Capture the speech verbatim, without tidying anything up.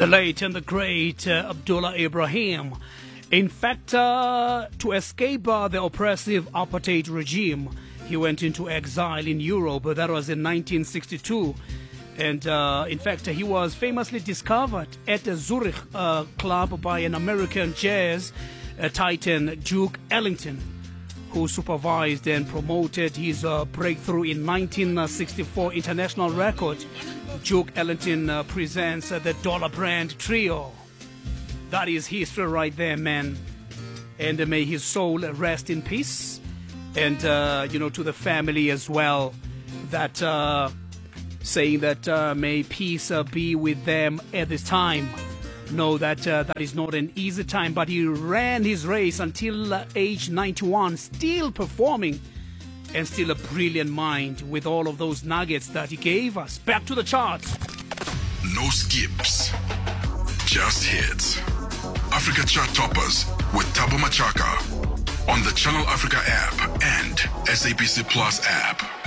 The late and the great uh, Abdullah Ibrahim. In fact, uh, to escape uh, the oppressive apartheid regime, he went into exile in Europe. That was in nineteen sixty-two. And uh, in fact, he was famously discovered at the Zurich uh, club by an American jazz uh, titan, Duke Ellington, who supervised and promoted his uh, breakthrough in nineteen sixty-four international record. Duke Ellington uh, presents uh, the Dollar Brand Trio. That is history right there, man. And uh, may his soul rest in peace. And, uh, you know, to the family as well, that uh, saying that uh, may peace uh, be with them at this time. Know that uh, that is not an easy time, but he ran his race until uh, age ninety-one, still performing, and still a brilliant mind with all of those nuggets that he gave us. Back to the charts. No skips, just hits. Africa Chart Toppers with Thabo Machaka on the Channel Africa app and S A B C Plus app.